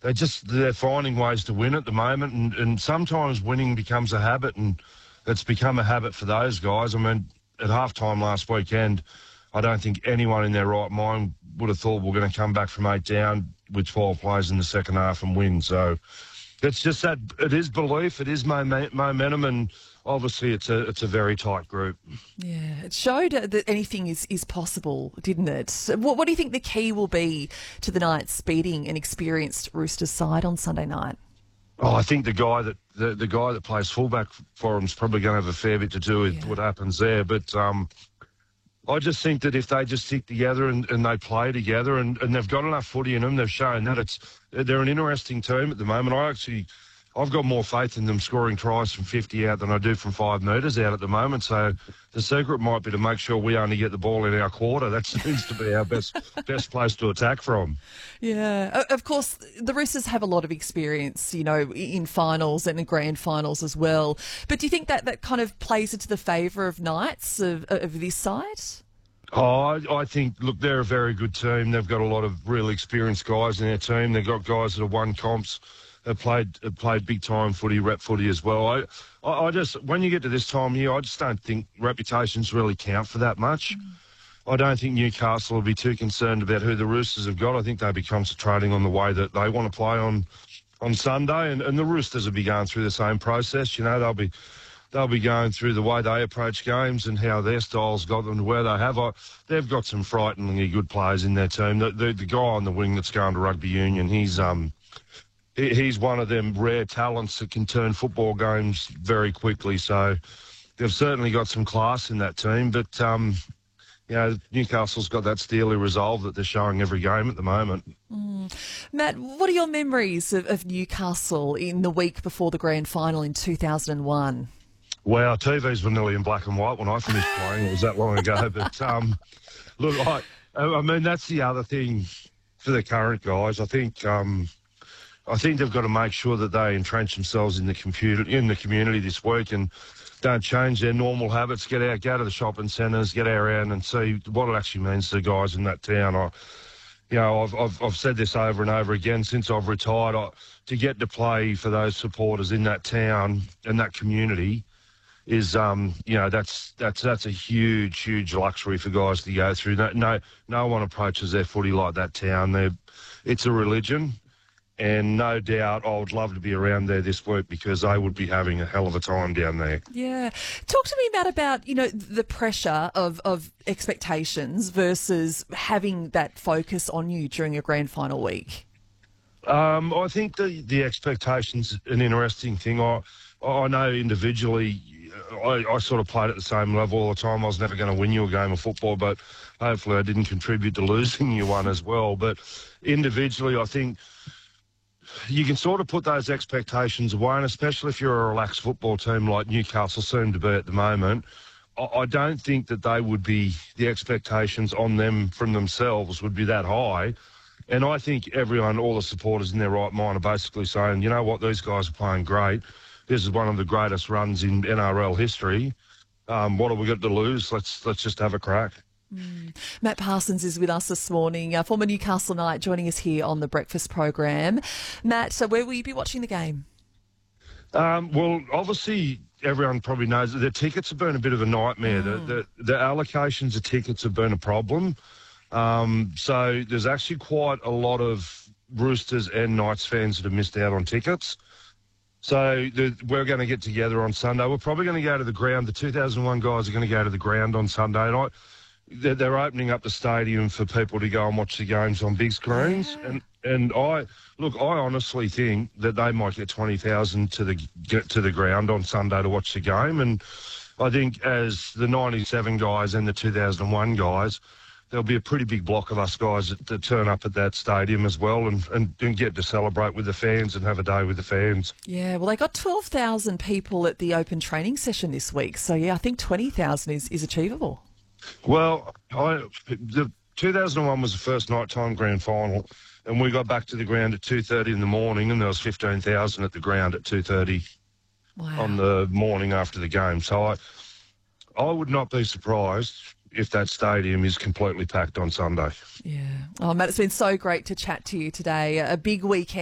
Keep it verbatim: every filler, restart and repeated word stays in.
they just they're finding ways to win at the moment, and, and sometimes winning becomes a habit, and it's become a habit for those guys. I mean, at halftime last weekend, I don't think anyone in their right mind would have thought we're going to come back from eight down with twelve players in the second half and win. So it's just that it is belief, it is momentum, and obviously it's a it's a very tight group. Yeah, it showed that anything is, is possible, didn't it? What, what do you think the key will be to the Knights beating an experienced Roosters side on Sunday night? Oh, I think the guy that the, the guy that plays fullback for them is probably going to have a fair bit to do with yeah. what happens there. But um, I just think that if they just stick together and, and they play together and, and they've got enough footy in them, they've shown that it's they're an interesting team at the moment. I actually, I've got more faith in them scoring tries from fifty out than I do from five metres out at the moment. So the secret might be to make sure we only get the ball in our quarter. That seems to be our best best place to attack from. Yeah, of course, the Roosters have a lot of experience, you know, in finals and in grand finals as well. But do you think that that kind of plays into the favour of Knights of, of this side? Oh, I, I think, look, they're a very good team. They've got a lot of really experienced guys in their team. They've got guys that have won comps. Have played have played big time footy, rep footy as well. I, I, I just when you get to this time of year, I just don't think reputations really count for that much. Mm. I don't think Newcastle will be too concerned about who the Roosters have got. I think they'll be concentrating on the way that they want to play on on Sunday, and, and the Roosters will be going through the same process. You know, they'll be they'll be going through the way they approach games and how their styles got them to where they have. I, they've got some frighteningly good players in their team. The, the, the guy on the wing that's going to rugby union, he's um. He's one of them rare talents that can turn football games very quickly. So they've certainly got some class in that team. But, um, you know, Newcastle's got that steely resolve that they're showing every game at the moment. Mm. Matt, what are your memories of, of Newcastle in the week before the grand final in two thousand one? Well, T Vs were nearly in black and white when I finished playing. It was that long ago. But, um, look, I, I mean, that's the other thing for the current guys. I think... Um, I think they've got to make sure that they entrench themselves in the computer in the community this week and don't change their normal habits. Get out, go to the shopping centres, get around and see what it actually means to the guys in that town. I, you know, I've I've, I've said this over and over again since I've retired. I, to get to play for those supporters in that town and that community is, um, you know, that's that's that's a huge, huge luxury for guys to go through. No, no, no one approaches their footy like that town. They're, it's a religion. And no doubt I would love to be around there this week because they would be having a hell of a time down there. Yeah. Talk to me, Matt, about, you know, the pressure of, of expectations versus having that focus on you during a grand final week. Um, I think the, the expectation's an interesting thing. I, I know individually I, I sort of played at the same level all the time. I was never going to win you a game of football, but hopefully I didn't contribute to losing you one as well. But individually, I think... you can sort of put those expectations away, and especially if you're a relaxed football team like Newcastle seem to be at the moment, I don't think that they would be, the expectations on them from themselves would be that high. And I think everyone, all the supporters in their right mind are basically saying, you know what, these guys are playing great. This is one of the greatest runs in N R L history. Um, what have we got to lose? Let's let's just have a crack. Mm. Matt Parsons is with us this morning, uh, former Newcastle Knight, joining us here on the breakfast program. Matt, so where will you be watching the game? Um, well, obviously, everyone probably knows that the tickets have been a bit of a nightmare. Mm. The, the, the allocations of tickets have been a problem. Um, so there's actually quite a lot of Roosters and Knights fans that have missed out on tickets. So the, we're going to get together on Sunday. We're probably going to go to the ground. The two thousand one guys are going to go to the ground on Sunday. And I... They're, they're opening up the stadium for people to go and watch the games on big screens, yeah. and and I look. I honestly think that they might get twenty thousand to the get to the ground on Sunday to watch the game, and I think as the ninety-seven guys and the two thousand one guys, there'll be a pretty big block of us guys that, that turn up at that stadium as well, and, and and get to celebrate with the fans and have a day with the fans. Yeah, well, they got twelve thousand people at the open training session this week, so yeah, I think twenty thousand is is achievable. Well, I, the two thousand one was the first nighttime grand final, and we got back to the ground at two thirty in the morning, and there was fifteen thousand at the ground at two thirty wow. on the morning after the game. So I, I would not be surprised if that stadium is completely packed on Sunday. Yeah. Oh, Matt, it's been so great to chat to you today. A big weekend.